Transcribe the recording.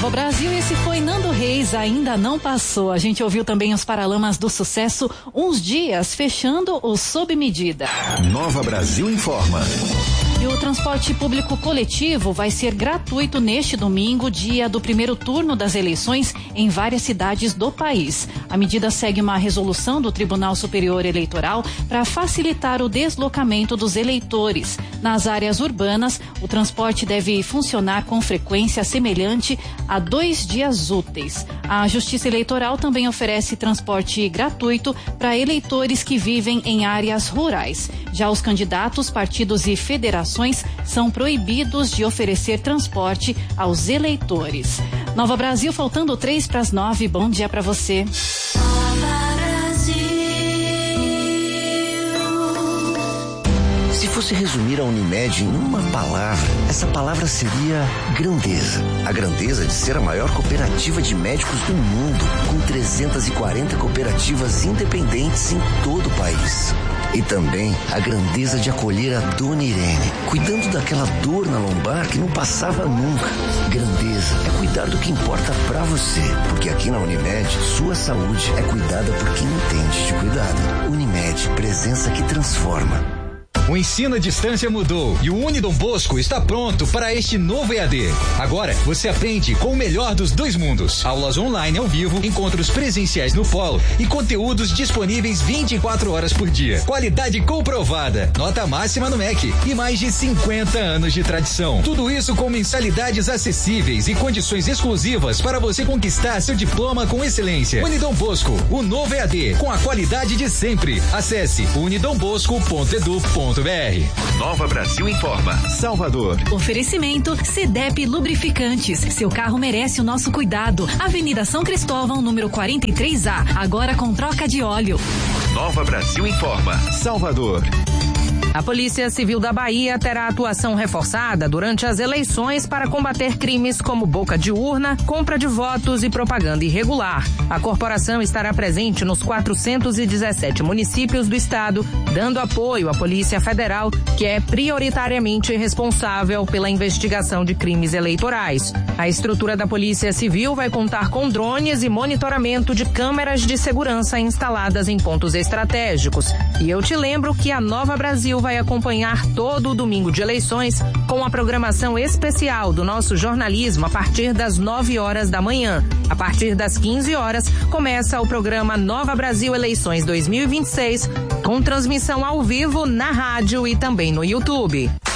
Nova Brasil, esse foi Nando Reis, Ainda Não Passou. A gente ouviu também os Paralamas do Sucesso, Uns Dias, fechando o Sob Medida. Nova Brasil informa. E o transporte público coletivo vai ser gratuito neste domingo, dia do primeiro turno das eleições, em várias cidades do país. A medida segue uma resolução do Tribunal Superior Eleitoral para facilitar o deslocamento dos eleitores. Nas áreas urbanas, o transporte deve funcionar com frequência semelhante a 2 dias úteis. A Justiça Eleitoral também oferece transporte gratuito para eleitores que vivem em áreas rurais. Já os candidatos, partidos e federações são proibidos de oferecer transporte aos eleitores. Nova Brasil, faltando 8:03. Bom dia para você. Se fosse resumir a Unimed em uma palavra, essa palavra seria grandeza. A grandeza de ser a maior cooperativa de médicos do mundo, com 340 cooperativas independentes em todo o país. E também a grandeza de acolher a Dona Irene, cuidando daquela dor na lombar que não passava nunca. Grandeza é cuidar do que importa pra você, porque aqui na Unimed, sua saúde é cuidada por quem entende de cuidado. Unimed, presença que transforma. O ensino à distância mudou e o Unidom Bosco está pronto para este novo EAD. Agora você aprende com o melhor dos dois mundos. Aulas online ao vivo, encontros presenciais no polo e conteúdos disponíveis 24 horas por dia. Qualidade comprovada, nota máxima no MEC e mais de 50 anos de tradição. Tudo isso com mensalidades acessíveis e condições exclusivas para você conquistar seu diploma com excelência. Unidom Bosco, o novo EAD, com a qualidade de sempre. Acesse unidombosco.edu.br. Nova Brasil informa. Salvador. Oferecimento CDEP Lubrificantes. Seu carro merece o nosso cuidado. Avenida São Cristóvão, número 43A. Agora com troca de óleo. Nova Brasil informa. Salvador. A Polícia Civil da Bahia terá atuação reforçada durante as eleições para combater crimes como boca de urna, compra de votos e propaganda irregular. A corporação estará presente nos 417 municípios do estado, dando apoio à Polícia Federal, que é prioritariamente responsável pela investigação de crimes eleitorais. A estrutura da Polícia Civil vai contar com drones e monitoramento de câmeras de segurança instaladas em pontos estratégicos. E eu te lembro que a Nova Brasil vai acompanhar todo o domingo de eleições com a programação especial do nosso jornalismo a partir das 9 horas da manhã. A partir das 15 horas, começa o programa Nova Brasil Eleições 2026, com transmissão ao vivo na rádio e também no YouTube.